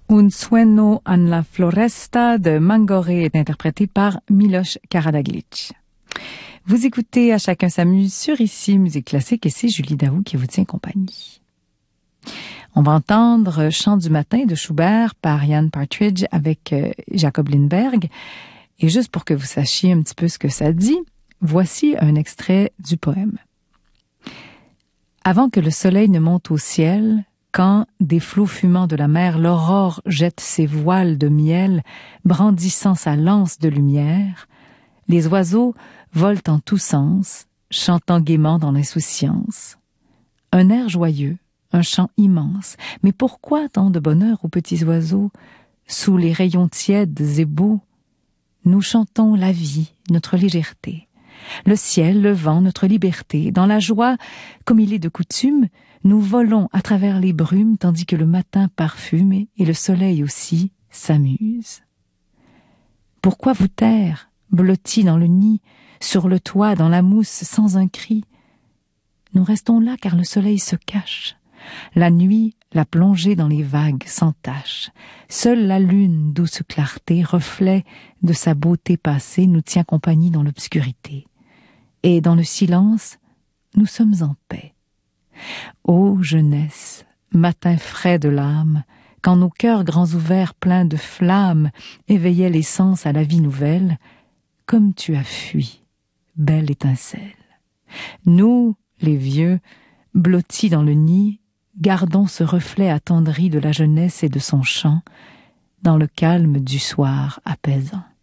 Un sueño en la floresta de Mangoré est interprété par Miloš Karađagić. Vous écoutez À chacun s'amuse sur Ici Musique Classique et c'est Julie Daou qui vous tient compagnie. On va entendre Chant du matin de Schubert par Ian Partridge avec Jacob Lindberg. Et juste pour que vous sachiez un petit peu ce que ça dit, voici un extrait du poème. Avant que le soleil ne monte au ciel, quand, des flots fumants de la mer, l'aurore jette ses voiles de miel, brandissant sa lance de lumière, les oiseaux volent en tous sens, chantant gaiement dans l'insouciance. Un air joyeux, un chant immense, mais pourquoi tant de bonheur aux petits oiseaux? Sous les rayons tièdes et beaux, nous chantons la vie, notre légèreté. Le ciel, le vent, notre liberté. Dans la joie, comme il est de coutume, nous volons à travers les brumes, tandis que le matin parfume et le soleil aussi s'amuse. Pourquoi vous taire, blottis dans le nid, sur le toit, dans la mousse, sans un cri? Nous restons là car le soleil se cache. La nuit, la plongée dans les vagues sans tache. Seule la lune, douce clarté, reflet de sa beauté passée, nous tient compagnie dans l'obscurité. Et dans le silence, nous sommes en paix. Ô jeunesse, matin frais de l'âme, quand nos cœurs grands ouverts pleins de flammes éveillaient les sens à la vie nouvelle, comme tu as fui, belle étincelle. Nous, les vieux, blottis dans le nid, gardons ce reflet attendri de la jeunesse et de son chant, dans le calme du soir apaisant.